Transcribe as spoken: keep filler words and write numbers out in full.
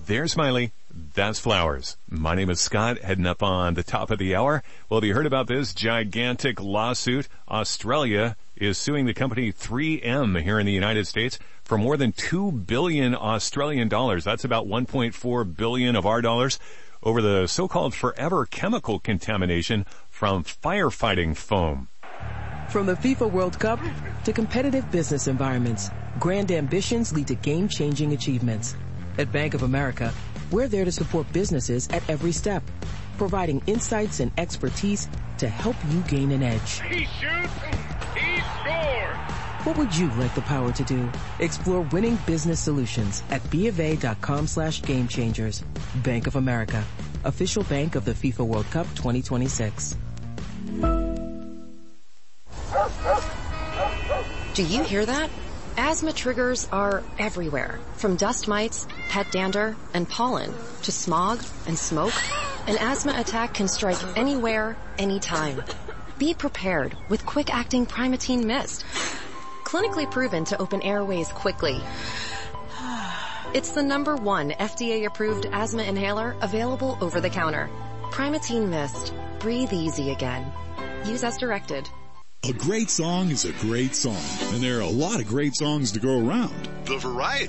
They're Smiley. That's Flowers. My name is Scott, heading up on the top of the hour. Well, have you heard about this gigantic lawsuit? Australia is suing the company three M here in the United States for more than two billion Australian dollars. That's about one point four billion of our dollars over the so-called forever chemical contamination from firefighting foam. From the FIFA World Cup to competitive business environments, grand ambitions lead to game-changing achievements. At Bank of America, we're there to support businesses at every step, providing insights and expertise to help you gain an edge. He shoots, he scores! What would you like the power to do? Explore winning business solutions at bofa.com slash game changers. Bank of America, official bank of the FIFA World Cup twenty twenty-six. Do you hear that? Asthma triggers are everywhere, from dust mites, pet dander, and pollen, to smog and smoke. An asthma attack can strike anywhere, anytime. Be prepared with quick-acting Primatene Mist. Clinically proven to open airways quickly. It's the number one F D A-approved asthma inhaler available over the counter. Primatene Mist. Breathe easy again. Use as directed. A great song is a great song, and there are a lot of great songs to go around. The variety